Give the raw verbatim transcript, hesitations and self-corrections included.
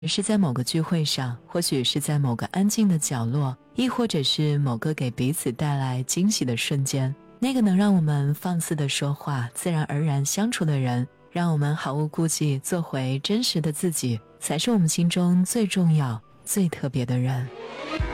是在某个聚会上，或许是在某个安静的角落，亦或者是某个给彼此带来惊喜的瞬间。那个能让我们放肆地说话，自然而然相处的人，让我们毫无顾忌做回真实的自己，才是我们心中最重要最特别的人。